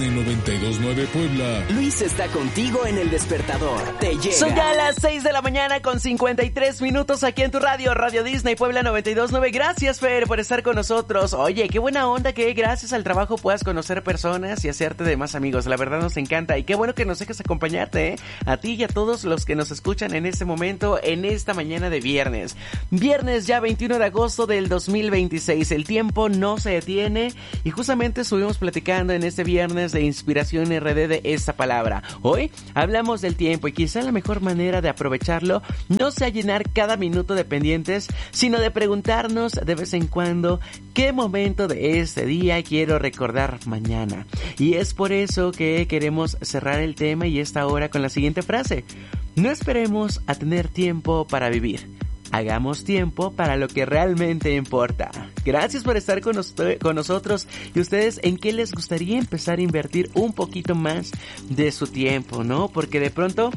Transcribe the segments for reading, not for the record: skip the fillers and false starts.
en 92.9 Puebla. Luis está contigo en el despertador. Te llega. Son ya las 6 de la mañana con 53 minutos aquí en tu radio, Radio Disney Puebla 92.9. Gracias, Fer, por estar con nosotros. Oye, qué buena onda que gracias al trabajo puedas conocer personas y hacerte de más amigos. La verdad nos encanta y qué bueno que nos dejes acompañarte, a ti y a todos los que nos escuchan en este momento, en esta mañana de viernes. Viernes ya 21 de agosto del 2026. El tiempo no se detiene y justamente estuvimos platicando en este viernes de Inspiración RD de esta palabra. Hoy hablamos del tiempo y quizá la mejor manera de aprovecharlo no sea llenar cada minuto de pendientes, sino de preguntarnos de vez en cuando qué momento de este día quiero recordar mañana. Y es por eso que queremos cerrar el tema y esta hora con la siguiente frase: no esperemos a tener tiempo para vivir. Hagamos tiempo para lo que realmente importa. Gracias por estar con nosotros. ¿Y ustedes en qué les gustaría empezar a invertir un poquito más de su tiempo, no? Porque de pronto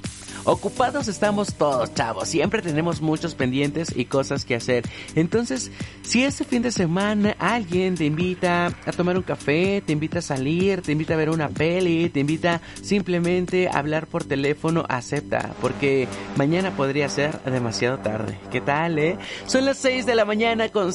ocupados estamos todos, chavos. Siempre tenemos muchos pendientes y cosas que hacer. Entonces, si este fin de semana alguien te invita a tomar un café, te invita a salir, te invita a ver una peli, te invita simplemente a hablar por teléfono, acepta, porque mañana podría ser demasiado tarde. ¿Qué tal, Son las 6 de la mañana con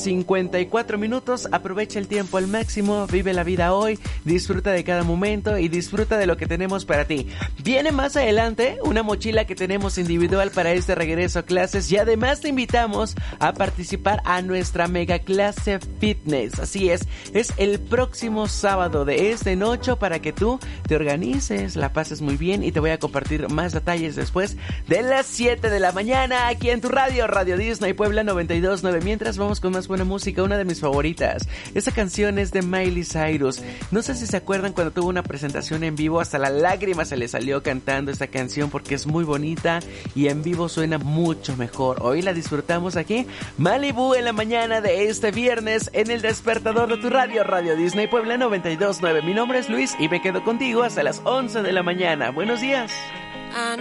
54 minutos. Aprovecha el tiempo al máximo, vive la vida hoy, disfruta de cada momento y disfruta de lo que tenemos para ti. Viene más adelante una mochila que tenemos individual para este regreso a clases y además te invitamos a participar a nuestra mega clase fitness. Así es el próximo sábado de este en 8 para que tú te organices, la pases muy bien y te voy a compartir más detalles después de las 7 de la mañana aquí en tu radio, Radio Disney Puebla 92.9. Mientras vamos con más buena música, una de mis favoritas. Esta canción es de Miley Cyrus. No sé si se acuerdan cuando tuvo una presentación en vivo, hasta la lágrima se le salió cantando esta canción porque es muy bonita y en vivo suena mucho mejor. Hoy la disfrutamos aquí, Malibu, en la mañana de este viernes en el despertador de tu radio, Radio Disney Puebla 92.9. Mi nombre es Luis y me quedo contigo hasta las 11 de la mañana. Buenos días.